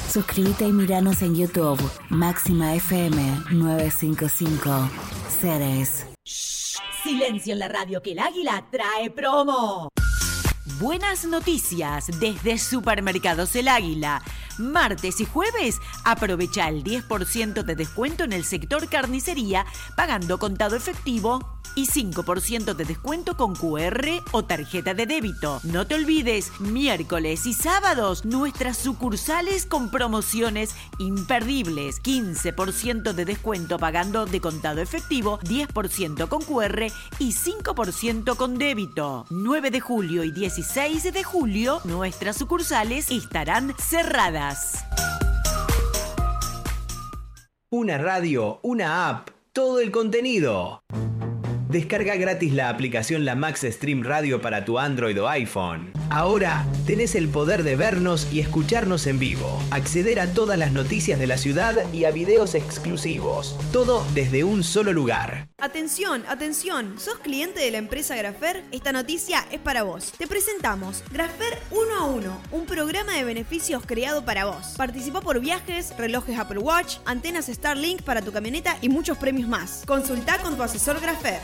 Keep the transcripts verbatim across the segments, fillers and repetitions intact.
Suscríbete y miranos en YouTube. Máxima F M novecientos cincuenta y cinco. Ceres. Shh, silencio en la radio, que el águila trae promo. Buenas noticias desde Supermercados El Águila. Martes y jueves aprovecha el diez por ciento de descuento en el sector carnicería pagando contado efectivo y cinco por ciento de descuento con Q R o tarjeta de débito. No te olvides, miércoles y sábados, nuestras sucursales con promociones imperdibles. quince por ciento de descuento pagando de contado efectivo, diez por ciento con Q R y cinco por ciento con débito. nueve de julio y dieciséis de julio, nuestras sucursales estarán cerradas. Una radio, una app, todo el contenido. Descarga gratis la aplicación La Max Stream Radio para tu Android o iPhone. Ahora tenés el poder de vernos y escucharnos en vivo, acceder a todas las noticias de la ciudad y a videos exclusivos. Todo desde un solo lugar. Atención, atención, ¿sos cliente de la empresa Grafer? Esta noticia es para vos. Te presentamos Grafer uno a uno, un programa de beneficios creado para vos. Participá por viajes, relojes Apple Watch, antenas Starlink para tu camioneta y muchos premios más. Consultá con tu asesor Grafer.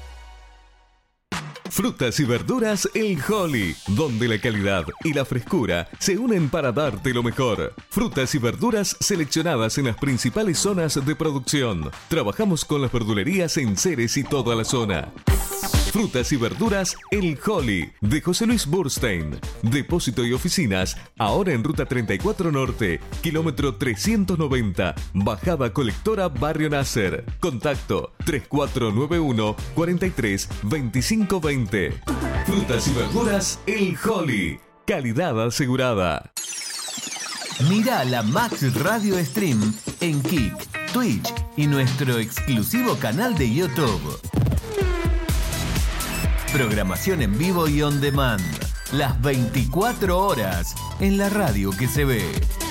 Frutas y verduras El Holly, donde la calidad y la frescura se unen para darte lo mejor. Frutas y verduras seleccionadas en las principales zonas de producción. Trabajamos con las verdulerías en Ceres y toda la zona. Frutas y verduras El Holly, de José Luis Burstein. Depósito y oficinas, ahora en Ruta treinta y cuatro Norte, kilómetro trescientos noventa, Bajada Colectora Barrio Nasser. Contacto tres cuatro nueve uno, cuatro tres, dos cinco dos cero. Frutas y verduras El Holly, calidad asegurada. Mira la Max Radio Stream en Kick, Twitch y nuestro exclusivo canal de YouTube. Programación en vivo y on demand, las veinticuatro horas en la radio que se ve.